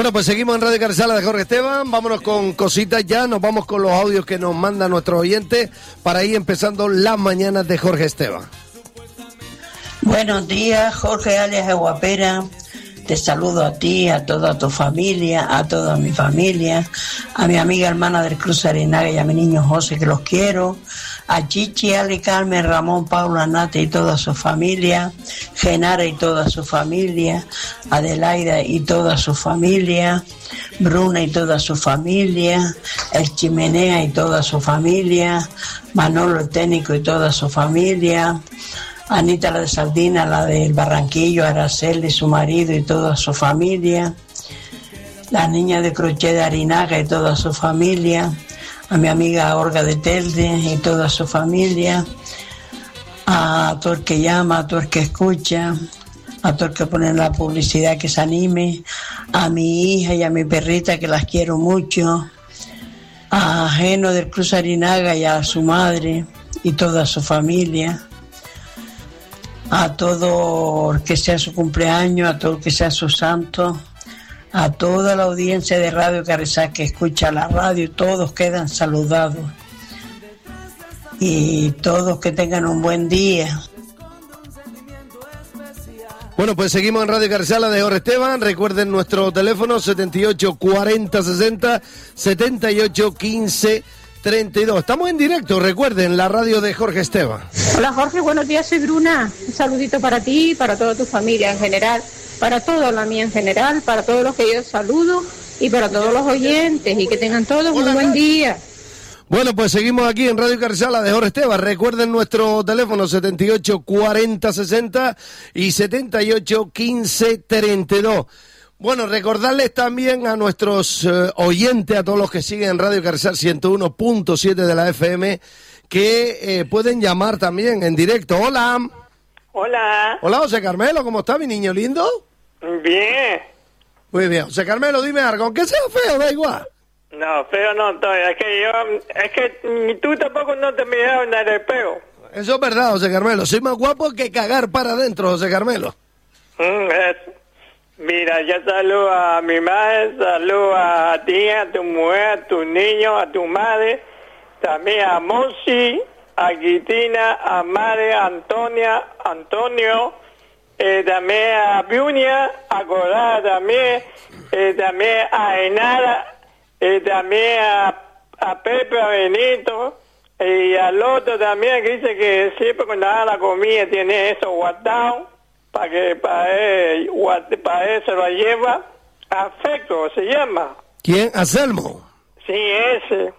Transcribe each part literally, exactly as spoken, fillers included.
Bueno, pues seguimos en Radio Carrizales de Jorge Esteban. Vámonos con cositas ya. Nos vamos con los audios que nos mandan nuestros oyentes para ir empezando las mañanas de Jorge Esteban. Buenos días, Jorge alias Aguapera. Te saludo a ti, a toda tu familia, a toda mi familia, a mi amiga hermana del Cruz Arinaga y a mi niño José, que los quiero, a Chichi, Ali, Carmen, Ramón, Paula, Nate y toda su familia, Genara y toda su familia, Adelaida y toda su familia, Bruna y toda su familia, El Chimenea y toda su familia, Manolo el Técnico y toda su familia, Anita la de Sardina, la del Barranquillo, Araceli, su marido y toda su familia, la niña de Crochet de Arinaga y toda su familia, a mi amiga Olga de Telde y toda su familia, a todo el que llama, a todo el que escucha, a todo el que pone la publicidad que se anime, a mi hija y a mi perrita que las quiero mucho, a Geno del Cruz Arinaga y a su madre y toda su familia, a todo el que sea su cumpleaños, a todo el que sea su santo, a toda la audiencia de Radio Carrizal que escucha la radio, todos quedan saludados. Y todos que tengan un buen día. Bueno, pues seguimos en Radio Carrizal de Jorge Esteban. Recuerden nuestro teléfono setenta y ocho cuarenta sesenta, setenta y ocho quince treinta y dos. Estamos en directo, recuerden, la radio de Jorge Esteban. Hola Jorge, buenos días, soy Bruna. Un saludito para ti, para toda tu familia en general, para toda la mía en general, para todos los que yo saludo y para todos los oyentes, y que tengan todos un buen día. Bueno, pues seguimos aquí en Radio Carrizal de Jorge Esteban. Recuerden nuestro teléfono setenta y ocho cuarenta sesenta y setenta y ocho quince treinta y dos. Bueno, recordarles también a nuestros eh, oyentes, a todos los que siguen Radio Carrizal ciento uno punto siete de la F M, que eh, pueden llamar también en directo. Hola. Hola. Hola, José Carmelo, ¿cómo está mi niño lindo? Bien. Muy bien. José Carmelo, dime algo, aunque sea feo, da igual. No, feo no estoy. Es que yo, es que ni tú tampoco no te miras en el espejo. Eso es verdad, José Carmelo. Soy más guapo que cagar para adentro, José Carmelo. Mm, es... Mira, yo saludo a mi madre, saludo a ti, a tu mujer, a tus niños, a tu madre, también a Monsi, a Guitina, a Mare, a Antonia, Antonio, eh, también a Biunia, a Corada también, eh, también a Enara, eh, también a, a Pepe, a Benito, eh, y al otro también que dice que siempre cuando haga la comida tiene eso guardado. Para que para él, para él se lo lleva, Afecto se llama. ¿Quién? Anselmo. Sí, ese.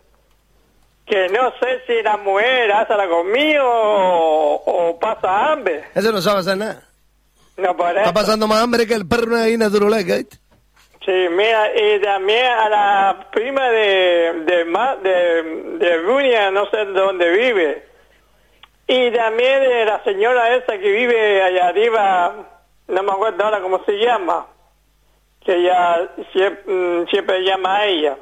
Que no sé si la mujer hace la comida o, o pasa hambre. Ese no sabe hacer nada. No, por eso. Está pasando más hambre que el perro de una gallina turuleca, ¿eh? Sí, mira, y también a la prima de de de, de Runia, no sé dónde vive. Y también de la señora esa que vive allá arriba, no me acuerdo ahora cómo se llama, que ella siempre, siempre llama a ella.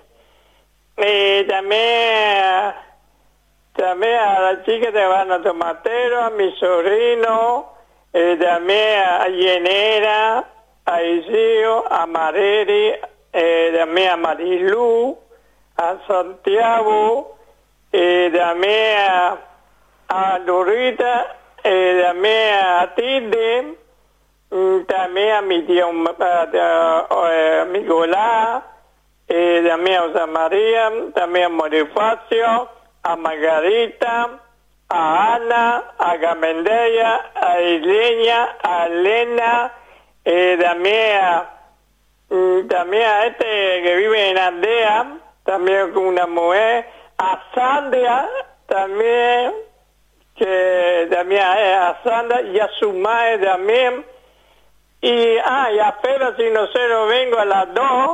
Y también, también a la chica de Habana Tomatero, a mi sobrino, y también a Yenera, a Isidro, a Mareri, eh, también a Marilú, a Santiago, y también a... a Dorita, eh, también a Tilde, también a mi tío, a, a, a Nicolás, eh, también a José María, también a Morifacio, a Margarita, a Ana, a Gamendella, a Ileña, a Elena, eh, también a, también a este que vive en Aldea, también con una mujer, a Sandra, también, que también a Sandra y a su madre también, y ah, y a Pedro si no sé lo vengo a las dos,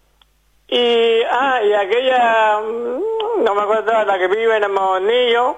y ah, y aquella, no me acuerdo, la que vive en el Monillo,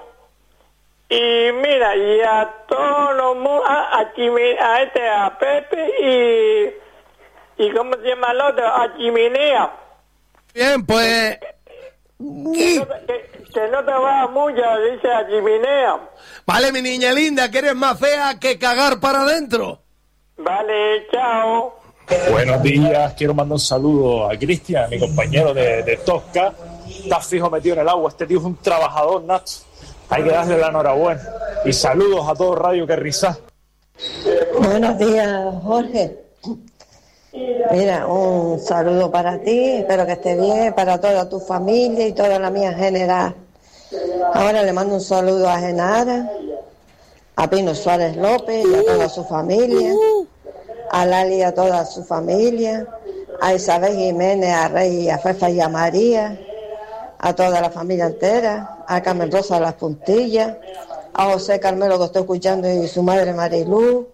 y mira, y a todos los mu- a, a, Chimi- a este, a Pepe, y, y ¿cómo se llama el otro? A Chiminea. Bien, pues... Que no, te, que, que no te va mucho, dice a Chiminea. Vale, mi niña linda, que eres más fea que cagar para adentro. Vale, chao. Buenos días, quiero mandar un saludo a Cristian, mi compañero de, de Tosca. Está fijo metido en el agua, este tío es un trabajador, Nacho. Hay que darle la enhorabuena. Y saludos a todo Radio Carrizá. Buenos días, Jorge. Mira, un saludo para ti, espero que estés bien, para toda tu familia y toda la mía en general. Ahora le mando un saludo a Genara, a Pino Suárez López y a toda su familia, a Lali y a toda su familia, a Isabel Jiménez, a Rey, a Fefa y a María, a toda la familia entera, a Carmen Rosa de las Puntillas, a José Carmelo que estoy escuchando y su madre Marilú,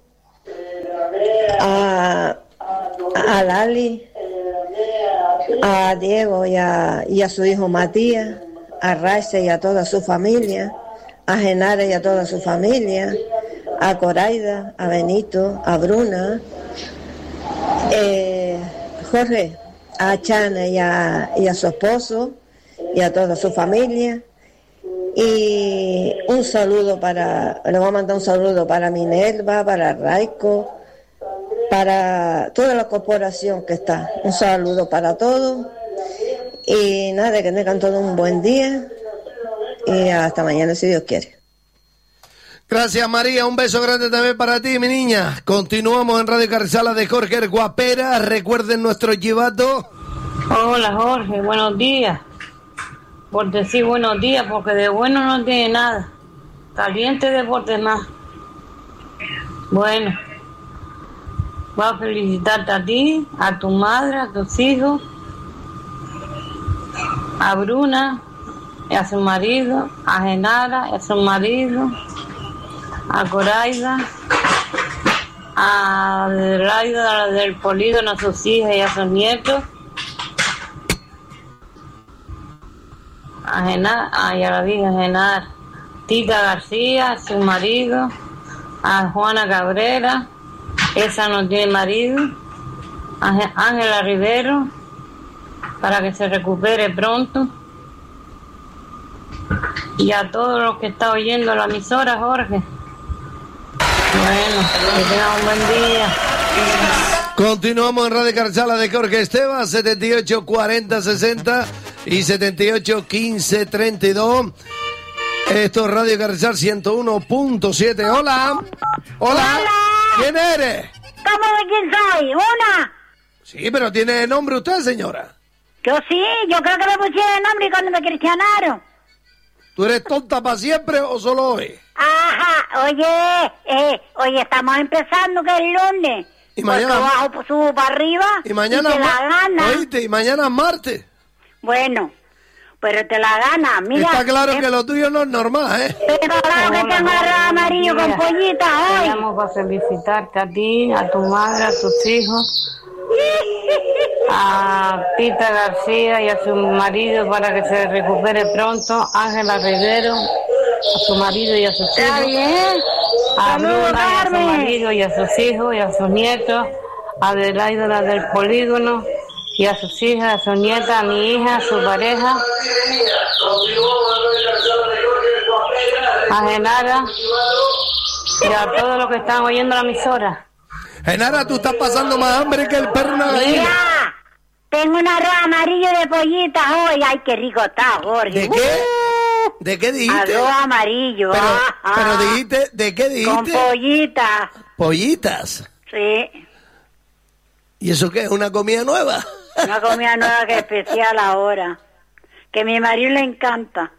a, a Lali, a Diego y a, y a su hijo Matías, a Raice y a toda su familia, a Genara y a toda su familia, a Coraida, a Benito, a Bruna, eh, Jorge, a Chana y a, y a su esposo y a toda su familia. Y un saludo para, le voy a mandar un saludo para Minerva, para Raico, para toda la corporación que está. Un saludo para todos. Y nada, que tengan todos un buen día. Y hasta mañana, si Dios quiere. Gracias, María. Un beso grande también para ti, mi niña. Continuamos en Radio Carrizal de Jorge Guapera. Recuerden nuestro chivato. Hola, Jorge. Buenos días. Por decir buenos días, porque de bueno no tiene nada. Caliente deporte más. Bueno, voy a felicitarte a ti, a tu madre, a tus hijos, a Bruna y a su marido, a Genara y a su marido, a Coraida, a Adelaida del Polígono, a sus hijas y a sus nietos, a Genara, ah, ya la dije, a Genara, Tita García, a su marido, a Juana Cabrera, esa no tiene marido, a Ángela Rivero, para que se recupere pronto, y a todos los que están oyendo la emisora, Jorge. Bueno, que tengan un buen día. Continuamos en Radio Carrizal de Jorge Esteban, setenta y ocho cuarenta sesenta y setenta y ocho quince treinta y dos. Esto es Radio Carrizal ciento uno punto siete. Hola. Hola. Hola. ¿Quién eres? ¿Cómo de quién soy? ¿Una? Sí, pero ¿tiene nombre usted, señora? Yo sí, yo creo que me pusieron nombre cuando me cristianaron. ¿Tú eres tonta para siempre o solo hoy? Ajá, oye, eh, oye, estamos empezando que es el lunes. Y mañana porque bajo, pues, subo para arriba y mañana y te la gana. Oíste, y mañana es martes. Bueno, pero te la gana, mira. Está claro eh, que lo tuyo no es normal, ¿eh? Pero claro que tengo arroz amarillo con pollitas hoy. Vamos para felicitarte a ti, a tu madre, a tus hijos, a Tita García y a su marido para que se recupere pronto, Ángela Rivero, a su marido y a sus hijos. Está bien. A Saludos, Bruna y a su Carmen. marido y a sus hijos y a sus nietos, a Adelaida del Polígono y a sus hijas, a su nieta, a mi hija, a su pareja, a Genara y a todos los que están oyendo la emisora. Genara, tú estás pasando más hambre que el perro de una gallina. Mira, tengo un arroz amarillo de pollitas hoy. Ay, qué rico está, Jorge. ¿De qué? Uh, ¿De qué dijiste? Arroz amarillo. Pero, ajá. pero dijiste, ¿de qué dijiste? Con pollitas. Pollitas. Sí, ¿Y eso qué es? ¿Una comida nueva? una comida nueva que es especial ahora. Que a mi marido le encanta.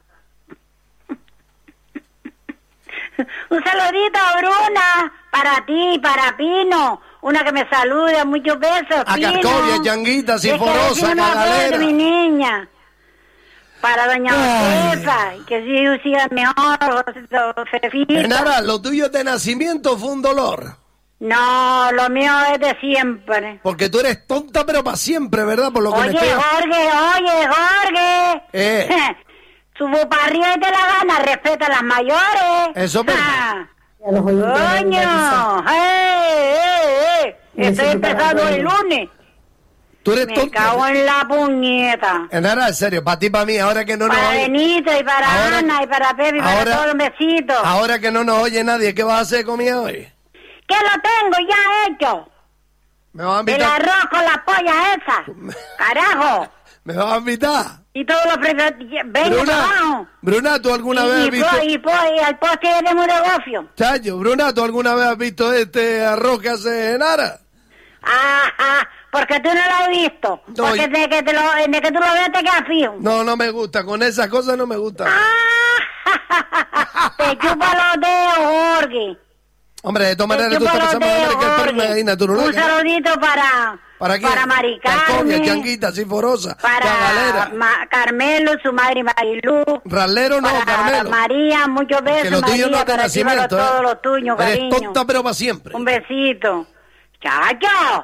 Un saludito, Bruna, para ti, para Pino. Una que me saluda, muchos besos, A Pino. Cascovia, Changuita, Sinforosa, Pino, Cagalera. mi niña. Para doña Ay. Josefa, que si siga mejor, Josefita. Genara, lo tuyo de nacimiento fue un dolor. No, lo mío es de siempre. Porque tú eres tonta, pero para siempre, ¿verdad? Por lo que Oye, me estoy... Jorge, oye, Jorge. Eh. Subo para arriba y te la gana, respeta a las mayores. Eso es verdad. Ah. A los oyentes de Radio ¡Coño! Carrizal. ¡Eh, eh, eh! Estoy Necesito empezando para el bueno. lunes. Tú eres Me tonta. cago en la puñeta. Genara, en serio, para ti, para mí, ahora que no nos Para oye... Benito y para Ahora- Ana y para Pepe y para ahora- todos los besitos. Ahora que no nos oye nadie, ¿qué vas a hacer de comida hoy? Que lo tengo ya hecho. ¿Me vas a El invitar? arroz con la polla esa. Carajo. ¿Me vas a invitar? Y todos los precios. Venga Bruna, abajo. Bruna, ¿tú alguna y, vez has y, visto? po- y, po- y al poste de negofio. Chayo, Bruna, ¿tú alguna vez has visto este arroz que hace Genara? Ajá, porque tú no lo has visto. No, porque yo- de que, te lo, de que tú lo veas te quedas frío. No, no me gusta, con esas cosas no me gusta. Ah, te chupa los dedos, Jorge. Hombre, de todas Te maneras tú chupa estás los pensando dedos, que el perro Jorge. es natural. Un saludito para... ¿Para quién? Para Mari Carcovia, Carmen, Changuita, Sinforosa, para Cagalera. Ma- Carmelo, su madre Marilú, Ralero no, para Carmelo. María, muchos besos, Que lo tuyo María, no es de para ti, para nacimiento, todos ¿eh? los tuyos, Eres cariño. tonta pero para siempre. Un besito. Chacho.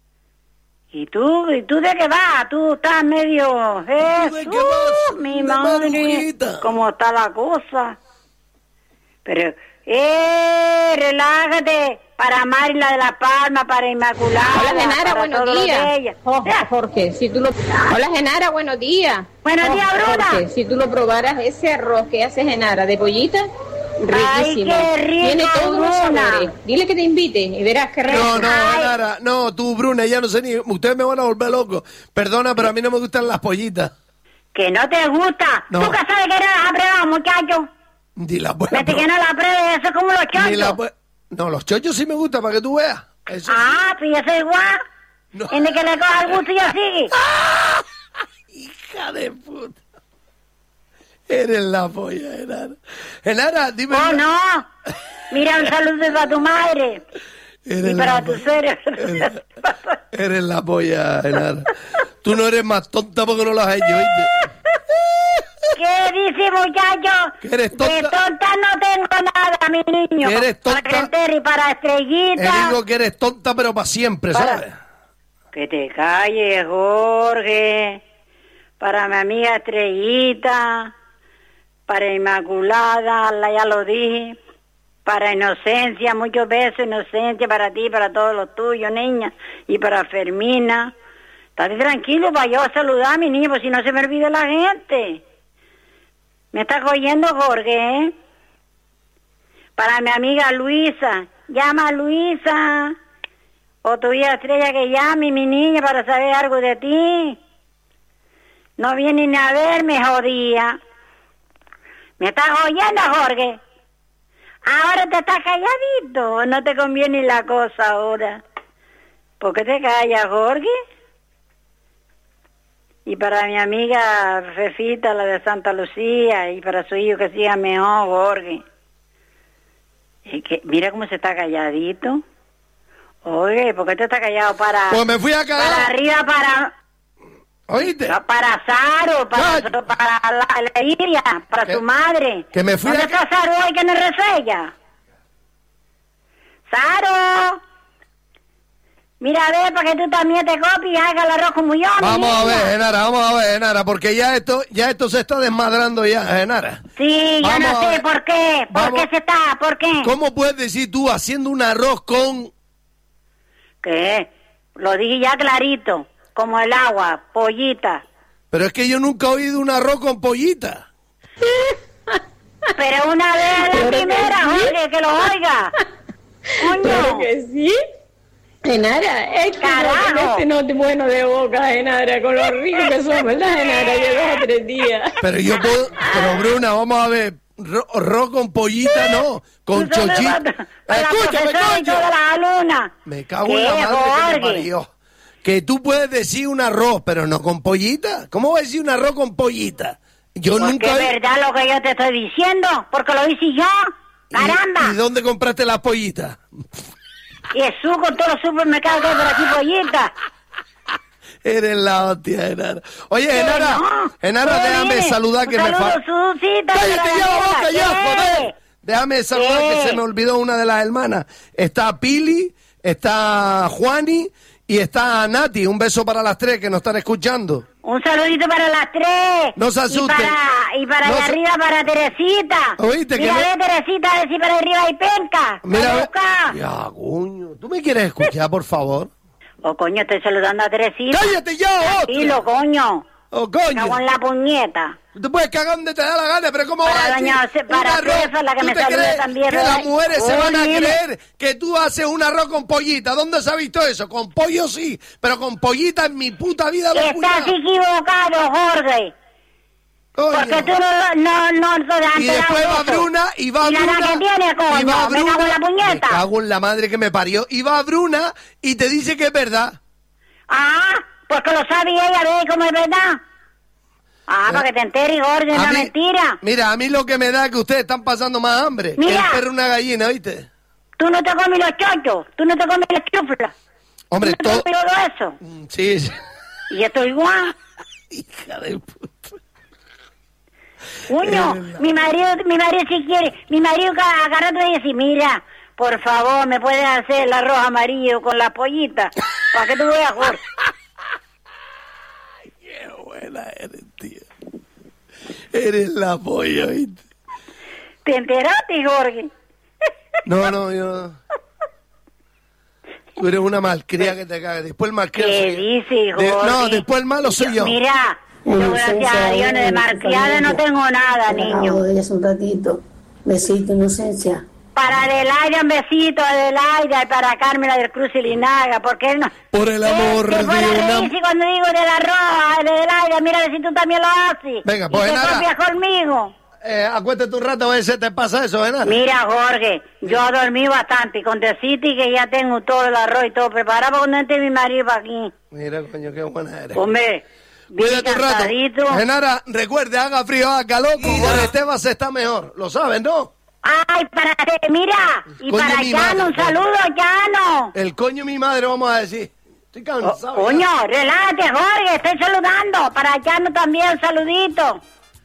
¿Y tú? ¿Y tú de qué vas? Tú estás medio... ¿Tú de qué vas? Mi De madre. marujita. ¿Cómo está la cosa? Pero... ¡Eh! Relájate. Para Mari, la de La Palma, para Inmaculada. Hola, Genara, para buenos todos los de días. ella. Jorge, Jorge, si tú lo... Hola, Genara, buenos días. Buenos Jorge, días, Bruna. Jorge, si tú lo probaras, ese arroz que hace Genara de pollita, riquísimo. qué rico, Tiene todos los Bruna. sabores. Dile que te invite y verás qué rico. No, no, Ay. Genara, no, tú, Bruna, ya no sé ni... Ustedes me van a volver loco. Perdona, pero a mí no me gustan las pollitas. Que no te gusta. No. ¿Tú que sabes que no las has probado, muchacho? Ni las voy a Vete que probar. no la pruebes, eso es como los Ni las chochos. voy- No, los chochos sí me gustan, para que tú veas. Eso sí. Ah, pues yo soy igual. No. En el que le coja el gusto y yo sigue. Hija de puta. Eres la polla, Genara. Genara, dime... Oh, no. Mira, un saludo para tu madre. Eres Y para la tu polla. suegro. Eres, eres la polla, Genara. Tú no eres más tonta porque no lo has hecho, ¿viste? ¿Qué dice, muchacho? Que eres tonta. De tonta no tengo nada, mi niño. Que eres tonta. Para Crenteri y para Te Estrellita. digo que eres tonta, pero para siempre, Para- ¿sabes? Que te calles, Jorge. Para mi amiga Estrellita. Para Inmaculada, la ya lo dije. Para Inocencia, muchos besos, Inocencia, para ti, para todos los tuyos, niña. Y para Fermina. Estate tranquilo para yo saludar a mi niño, pues si no se me olvida la gente. ¿Me estás oyendo, Jorge? ¿Eh? Para mi amiga Luisa. Llama a Luisa. O tu hija Estrella que llame, mi niña, para saber algo de ti. No viene ni a verme, jodía. ¿Me estás oyendo, Jorge? Ahora te estás calladito. No te conviene la cosa ahora. ¿Por qué te callas, Jorge? Y para mi amiga Fefita, la de Santa Lucía, y para su hijo que siga mejor, Jorge. Y que, mira cómo se está calladito. Oye, ¿por qué te está callado? Para, Pues me fui a para cagar. arriba, para... ¿Oíste? No, para Saro, para, Chacho. para la, la Iria, para Que- su madre. que me fui ¿Dónde a- está Saro hoy que no resella? ¡Saro! Mira, a ver, para que tú también te copies y hagas el arroz como yo, mi Vamos a niña. ver, Genara, vamos a ver, Genara, porque ya esto, ya esto se está desmadrando ya, Genara. Sí, yo Vamos no a sé ver. por qué. ¿Por Vamos. qué se está? ¿Por qué? ¿Cómo puedes decir tú haciendo un arroz con... ¿Qué? Lo dije ya clarito, como el agua, pollita. Pero es que yo nunca he oído un arroz con pollita. Pero una vez a la Claro que primera, sí. Jorge, que lo oiga. Claro Coño. que sí. Genara, es que Carajo. no, este no es bueno de boca, Genara, con lo rico que son, ¿verdad, Genara? De dos o tres días. Pero yo puedo... Pero Bruna, vamos a ver, ro- arroz con pollita no, con Tú solo chochita. vas a- a la Escúchame, profesora y coño. toda la alumna. Me cago en ¿Qué, la madre que me Jorge? parió. Que tú puedes decir un arroz, pero no con pollita. ¿Cómo vas a decir un arroz con pollita? Yo Porque nunca... es verdad lo que yo te estoy diciendo, porque lo hice yo. ¿Y- Caramba. ¿Y, dónde compraste las pollitas? Y el suco en todos los supermercados que hay por aquí, pollita. Eres la hostia, Genara. Oye, ¿Qué Genara, no? Genara, ¿Qué déjame viene? saludar Un que me saludo, falta. Susita, ¡Cállate para ya la la boca ya, ¿Qué? joder! Déjame saludar ¿Qué? que se me olvidó una de las hermanas. Está Pili, está Juani y está Nati. Un beso para las tres que nos están escuchando. Un saludito para las tres. No se asusten. Y para, y para No allá se- arriba para Teresita. Oíste, que Mira, me- ve, Teresita, a ver si para arriba hay penca. Mira, Ven ve- acá. ya, coño. ¿Tú me quieres escuchar, por favor? Oh, coño, estoy saludando a Teresita. ¡Cállate ya, Tranquilo, otro! coño. ¡Oh, Cago en coño! la puñeta. tú puedes cagar donde te da la gana, pero ¿cómo Para vas a doña decir José- para un arroz? César, la que ¿Tú me te saluda crees también, que ¿verdad? las mujeres se Uy, van a mire. creer que tú haces un arroz con pollita? ¿Dónde se ha visto eso? Con pollo sí, pero con pollita en mi puta vida lo he Estás escuchado. equivocado, Jorge. Coño. Porque tú no, no, no, no te has Y después enterado va de eso. Bruna y va ¿Y la Bruna edad que tiene, coño? y va Me cago en Bruna, la puñeta. me cago en la madre que me parió, y va Bruna y te dice que es verdad. Ah, porque lo sabe ella, ve cómo es verdad. Ah, para que te enteres, Jorge, es A una mí- mentira. Mira, a mí lo que me da es que ustedes están pasando más hambre que Mira. el perro una gallina, ¿viste? Tú no te comes los chochos, tú no te comes las chuflas. Hombre, ¿Tú no todo... te comes todo eso? Mm, Sí, sí. Y esto igual. Hija de puta. Coño, mi marido, mi marido si quiere, mi marido cada, cada rato dice, mira, por favor, ¿me puedes hacer el arroz amarillo con la pollita? Para que tú veas, Jorge. Qué buena eres, tío. Eres la polla, ¿viste? ¿Te enteraste, Jorge? No, no, yo... Tú eres una malcria que te cagas. Después el malcriado ¿Qué soy yo. dices, De- Jorge? No, después el malo soy yo. Mira, yo gracias a Dios de marqueada no tengo nada, niño. Es un ratito. Besito, Inocencia. Para Adelaida, un besito, Adelaida, y para Carmen del Cruz y Linaga, porque no... Por el amor que de fuera una... reírse cuando digo de la roja, de Adelaida, mira a ver si tú también lo haces. Venga, y pues, te Enara. copias conmigo. Eh, acuéstate un rato a ver si te pasa eso, ¿eh? Mira, Jorge, yo dormí bastante, con decirte que ya tengo todo el arroz y todo preparado para cuando entre mi marido para aquí. Mira, coño, qué buena eres. Hombre, bien Cuídate un rato. cansadito. Genara, recuerde, haga frío, haga calor, con Jorge Esteban se está mejor. Lo sabes, ¿no? Ay, para mira, y Coño, para mi Llano, madre, un saludo, Llano. El coño mi madre, vamos a decir. Estoy cansado. Oh, coño, relájate, Jorge, estoy saludando. Para Llano también un saludito.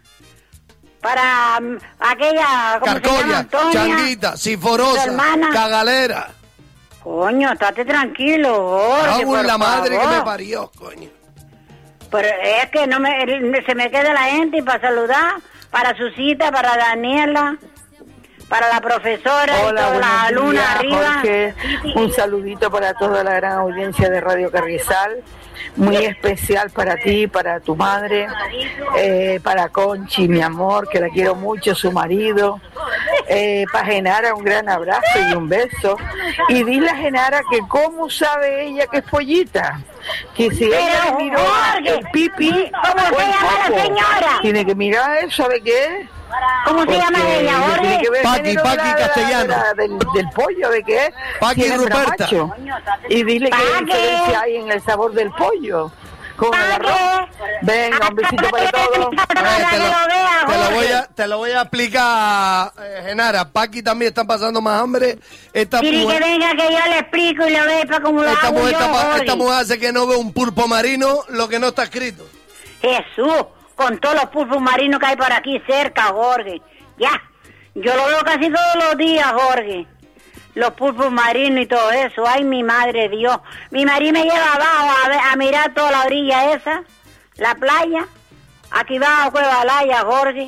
Para um, aquella, ¿cómo se llama? Carcolla, Antonia, Changuita, tu Sinforosa, hermana. Cagalera. Coño, estate tranquilo, Jorge, Hago por en la madre que favor. me parió, coño. Pero es que no me, se me queda la gente y para saludar, para Susita, para Daniela, para la profesora y Hola, toda la buenos alumna días, arriba. Jorge. Sí, sí. Un saludito para toda la gran audiencia de Radio Carrizal. Muy especial para ti, para tu madre, eh, para Conchi, mi amor, que la quiero mucho, su marido. Eh, para Genara, un gran abrazo y un beso. Y dile a Genara que cómo sabe ella que es pollita. Que si Pero, ella le miró Jorge, el pipi, ¿cómo se fue llama la poco. señora? Tiene que mirar eso, ¿sabe qué? ¿Cómo se Porque llama ella, tiene Jorge? que ver el Paqui, género de Paqui la- de la- Castellano. de la- del, del pollo, ¿de qué? Paqui Si es hembra, Ruperta. macho. Y dile qué Paqui. diferencia hay en el sabor del pollo con el Paqui. arroz. Venga, un besito para todos. Eh, te, lo, te lo voy a, te lo voy a explicar, eh, Genara. Paqui también está pasando más hambre. Esta Dile que mujer, venga que yo le explico y le ve para cómo lo esta hago mujer, yo, está pa- Jorge. esta mujer hace que no ve un pulpo marino lo que no está escrito. Jesús, con todos los pulpos marinos que hay por aquí cerca, Jorge. Ya, yo lo veo casi todos los días, Jorge. Los pulpos marinos y todo eso. Ay, mi madre Dios. Mi marido me lleva abajo a, ver, a mirar toda la orilla esa, la playa. Aquí abajo, Cueva Alaya, Jorge.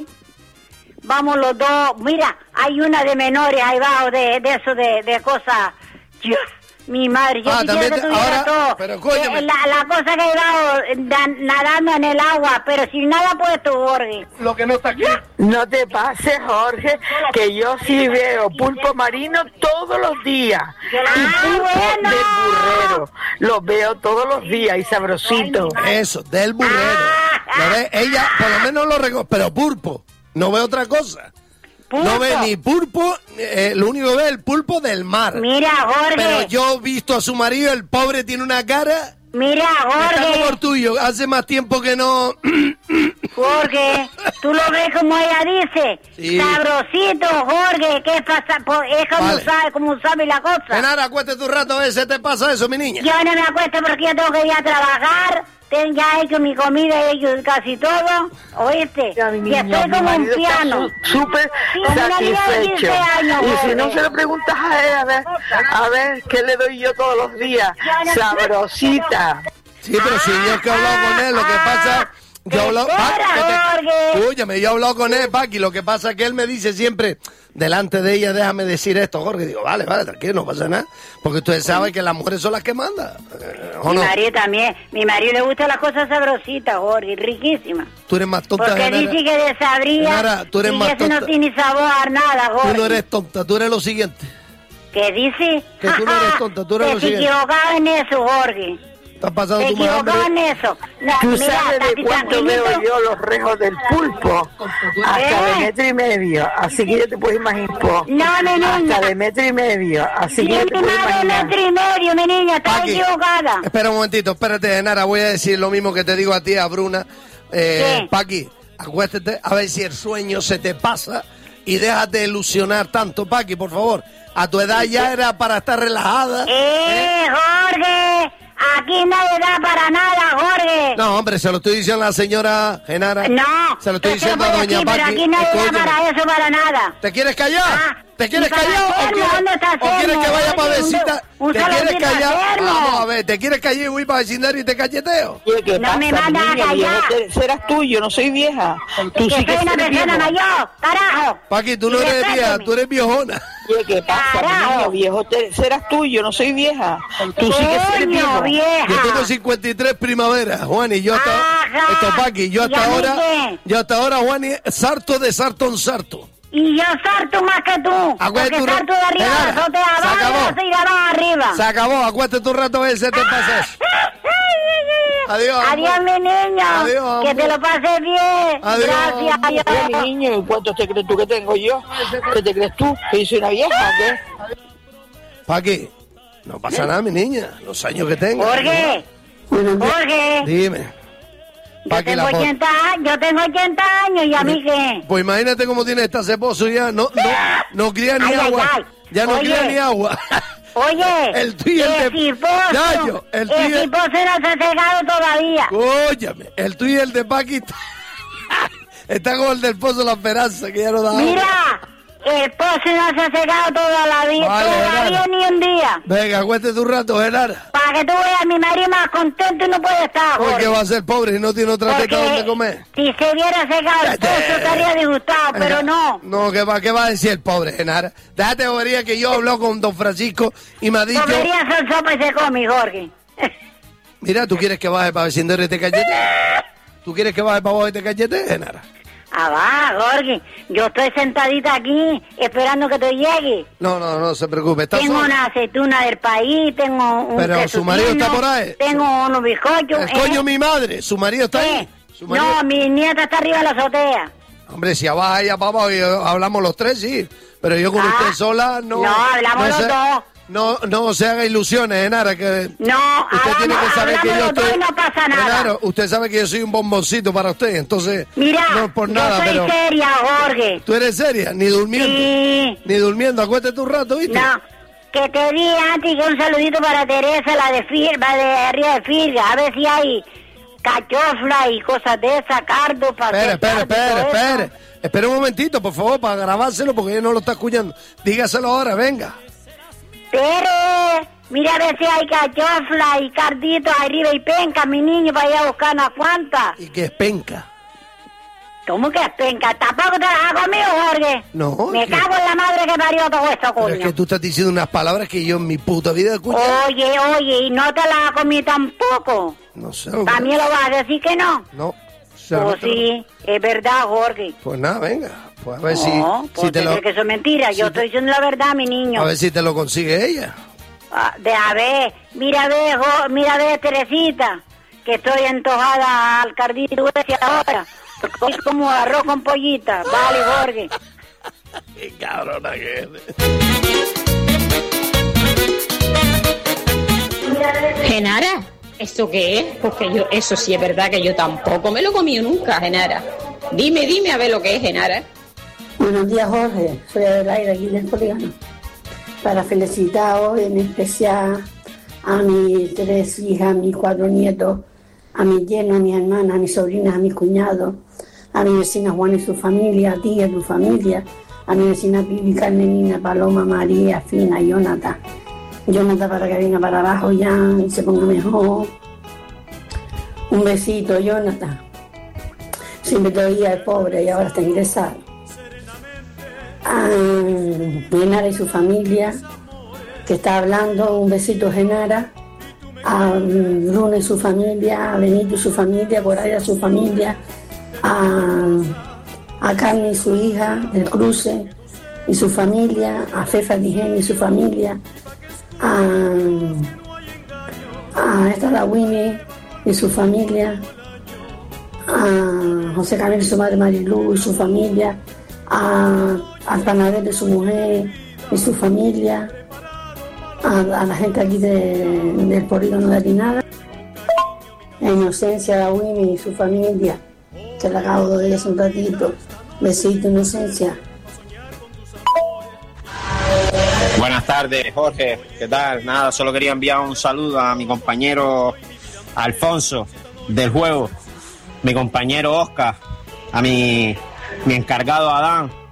Vamos los dos. Mira, hay una de menores ahí abajo de, de eso, de, de cosas. Yo, mi madre, yo Ah, quisiera también que te- tuviera ahora- todo. pero cóñame. Eh, la, la cosa que hay abajo, eh, da- nadando en el agua, pero sin nada puesto, Jorge. Lo que no está aquí. No te pases, Jorge, que yo sí veo pulpo marino todos los días. Y Ah, pulpo bueno. del burrero. Los veo todos los días y sabrosito. Eso, del burrero. Ah, ¿Lo ves? Ella por lo menos lo reconoce, pero pulpo. No ve otra cosa. No Pulpo. ve ni pulpo, eh, lo único que ve es el pulpo del mar. Mira, Jorge. Pero yo he visto a su marido, el pobre tiene una cara... Mira, Está como Jorge. el tuyo, hace más tiempo que no... Jorge, tú lo ves como ella dice. Sí. Sabrosito, Jorge. ¿Qué pasa? Pues es como Vale. sabe, como sabe la cosa. Genara, acuéstate un rato a ver si te pasa eso, mi niña. Yo no me acuesto porque yo tengo que ir a trabajar. Tengo ya hecho mi comida, he hecho casi todo. ¿Oíste? Ya, mi Y niño, estoy mi como un marido está piano. su- súper Sí, una niña de satisfecho. quince años, Y si Jorge. no se lo preguntas a él, a ver, a ver, ¿qué le doy yo todos los días? Sabrosita. Sí, pero si yo que he hablado con él, lo que pasa Yo he hablado, Espera, Paqui, Jorge. escúchame, yo he hablado con él, Paqui, lo que pasa es que él me dice siempre, delante de ella, déjame decir esto, Jorge. Digo, vale, vale, tranquilo, no pasa nada, porque ustedes saben que las mujeres son las que mandan, ¿o Mi no? marido también. Mi marido le gustan las cosas sabrositas, Jorge, riquísimas. Tú eres más tonta, Porque Genara. dice que desabría Genara, tú eres y más eso tonta. no tiene sabor a nada, Jorge. Tú no eres tonta, tú eres lo siguiente. ¿Qué dice? Que tú no eres tonta, tú eres Te lo siguiente. equivocado en eso, Jorge. Estás pasando Te tu más hambre. equivocado en eso. No, ¿Tú mira, sabes Tati, de cuánto tranquilito. veo yo los rejos del pulpo? Hasta de ¿Eh? metro y medio. Así que ya te puedes imaginar. No, mi niña. Hasta de metro y medio. Así Sí, que ya te mi puedes madre imaginar. metro y medio, mi niña, estás Paqui, equivocada. Espera un momentito, espérate, Genara, voy a decir lo mismo que te digo a ti, a Bruna. Eh, ¿Qué? Paqui, acuéstate a ver si el sueño se te pasa y déjate de ilusionar tanto, Paqui, por favor. A tu edad ya era para estar relajada. ¡Eh, Jorge! Aquí nadie da para nada, Jorge. No, hombre, se lo estoy diciendo a la señora Genara. No, Se lo estoy que se diciendo a puede doña decir, pero Paqui. aquí nadie da Escúchame. para eso, para nada. ¿Te quieres callar? Ah, ¿Te quieres ¿y para callar? ¿O hacerlo? quieres, ¿Dónde está o quieres hacerlo? que vaya para Oye, un- vecindar? un ¿Te solo quieres tiro callar? hacerlo. Vamos a ver, ¿te quieres callar y voy para vecindario y te cacheteo? Oye, ¿qué No pasa, me mandas a niña, callar. viejo? Te- Serás tú, yo no soy vieja. Tú Que sí que soy una eres persona viejo. mayor, carajo. Paqui, tú no Y eres respéteme. vieja, tú eres viejona. Oye, ¿qué pasa, Carajo. niño viejo? Te- serás tú, yo no soy vieja. Tú sí que eres Coño, viejo. vieja. Yo tengo cincuenta y tres primaveras, Juan, y yo hasta... Ajá. Esto, Paqui, yo ¿Y hasta a mí ahora... qué? Yo hasta ahora, Juan, y sarto de sarto en sarto. Y yo sarto más que tú. Acuérdate Porque tu ra- sarto de arriba, Genara, azote se acabó. abajo, y de abajo arriba. Se acabó, acuéstate un rato a ver si te pasa eso. Adiós, Adiós, amor. mi niño. Adiós, que te amor. lo pases bien. Adiós, Gracias, amor. Oye, mi adiós. niño, ¿y cuántos te crees tú que tengo yo? ¿Qué te crees tú? ¿Que yo soy una vieja o qué? Paqui, no pasa nada, mi niña, los años que tengo. Jorge, Jorge, Dime. yo Paqui, tengo, la po- ochenta, años, yo tengo ochenta años, ¿y a mí qué? Pues imagínate cómo tiene esta esposo ya, no, no, no cría ni Ay, ay, agua. ay. Ya no Oye. cría ni agua. Oye, El tuyo, el de- ciposo, Yayo, el tuyo- el ciposo no se ha secado todavía. Óyame, el tuyo y el de Paqui está, está como el del Pozo La Esperanza, que ya no da agua. Mira, el pozo no se ha secado toda la vida, Vale, todavía Genara. ni un día. Venga, acuéstate un rato, Genara. Para que tú veas a mi marido más contento y no puede estar, Porque Jorge. va a ser pobre y no tiene otra teta donde comer. si se hubiera secado el pozo estaría disgustado, pero no. No, ¿qué va, qué va a decir el pobre, Genara? Déjate bobería que yo hablo con don Francisco y me ha dicho... Comería son sopa y se come, Jorge. Mira, ¿tú quieres que baje para vecindario y te cachete? ¿Tú quieres que baje para abajo y te cachete, Genara? Ah, va, Jorge. Yo estoy sentadita aquí esperando que tú llegues. No, no, no se preocupe, está Tengo sola. una aceituna del país, tengo un Pero queso su marido fino, está por ahí. Tengo unos bizcochos. El coño, mi madre, su marido está ¿Qué? ahí. Su marido- No, mi nieta está arriba de la azotea. Hombre, si abajo allá para abajo y hablamos los tres, sí. Pero yo con Ah, usted sola no... no, hablamos los se, dos. No, no se haga ilusiones, Genara, que... No, Usted hablamos, tiene que saber que hablamos yo los dos estoy... y no pasa nada. Genaro, usted sabe que yo soy un bomboncito para usted, entonces... Mira, no es por yo nada, soy pero... seria, Jorge. ¿Tú eres seria? Ni durmiendo. Sí. Ni durmiendo, acuéstate un rato, ¿viste? No, que te di antes que un saludito para Teresa, la de Firga, de arriba de Firga. A ver si hay cachofla y cosas de esas, cardo, para Espere, espere, espere, espere. Espere un momentito, por favor, para grabárselo, porque ella no lo está escuchando. Dígaselo ahora, venga. Tere, mira a ver si hay cachofla y cardito arriba y penca, mi niño, para ir a buscar unas cuantas. ¿Y qué es penca? ¿Cómo que es penca? ¿Tampoco te las hago conmigo, Jorge? No, Me es que- cago en la madre que parió todo esto, Pero es coño. que tú estás diciendo unas palabras que yo en mi puta vida he escuchado. Oye, oye, y no te las hago conmigo tampoco. No sé. lo que- ¿También lo vas a decir que no? No. O sea, no Pues te lo- sí, es verdad, Jorge. Pues nada, venga. Pues a ver No, si, pues si te te lo... crees que eso es mentira. si Yo te- estoy diciendo la verdad, mi niño. A ver si te lo consigue ella. Ah, de a ver, mira a ver, Jo- mira a ver, Teresita, que estoy antojada al cardito ese ahora. Es como arroz con pollita. Vale, Jorge. Qué cabrona que eres. Genara, ¿eso qué es? Porque yo, eso sí es verdad que yo tampoco me lo he comido nunca, Genara. Dime, dime a ver lo que es, Genara. Buenos días, Jorge. Soy Adelaide, aquí del Polígono. Para felicitar hoy en especial a mis tres hijas, a mis cuatro nietos, a mis yernos, a mis hermanas, a mis sobrinas, a mis cuñados, a mi vecina Juana y su familia, a ti y a tu familia, a mi vecina Pibi, Carmenina, Paloma, María, Fina, Jonathan. Jonathan para que venga para abajo ya y se ponga mejor. Un besito, Jonathan. siempre todavía es pobre y ahora está ingresado. A Genara y su familia, que está hablando, un besito Genara. A Bruno y su familia, a Benito y su familia, por ahí a su familia, a, a Carmen y su hija del cruce y su familia, a Fefa Digen y su familia, a, a esta la Winnie y su familia, a José Camilo y su madre Marilú y su familia, a, al panadero y su mujer y su familia, a, a la gente aquí de, del polígono de Arinada, a Inocencia, a Winnie y su familia, que la acabo de ver hace un ratito. Besito, Inocencia. Buenas tardes, Jorge, ¿qué tal? Nada, solo quería enviar un saludo a mi compañero Alfonso del juego, mi compañero Oscar, a mi, mi encargado Adán,